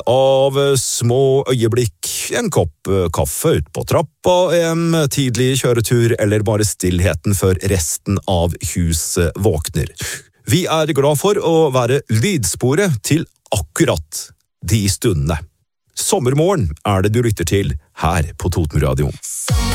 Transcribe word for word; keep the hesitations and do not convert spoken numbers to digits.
av små øyeblikk, en kopp kaffe ut på trappa, en tidlig kjøretur eller bare stillheten før resten av huset våkner. Vi er glad for å være lydsporet til akkurat de stundene. Sommermorgen er det du lytter til her på Totenradioen.